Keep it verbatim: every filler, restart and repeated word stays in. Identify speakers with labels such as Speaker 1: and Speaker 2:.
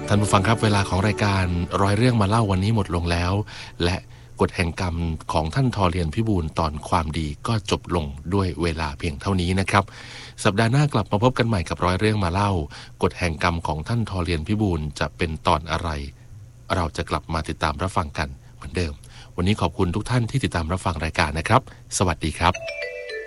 Speaker 1: ท่านผู้ฟังครับเวลาของรายการร้อยเรื่องมาเล่าวันนี้หมดลงแล้วและกฎแห่งกรรมของท่านทอเรียนพิบูลตอนความดีก็จบลงด้วยเวลาเพียงเท่านี้นะครับสัปดาห์หน้ากลับมาพบกันใหม่กับร้อยเรื่องมาเล่ากฎแห่งกรรมของท่านทอเรียนพิบูลจะเป็นตอนอะไรเราจะกลับมาติดตามรับฟังกันเหมือนเดิมวันนี้ขอบคุณทุกท่านที่ติดตามรับฟังรายการนะครับสวัสดีครับ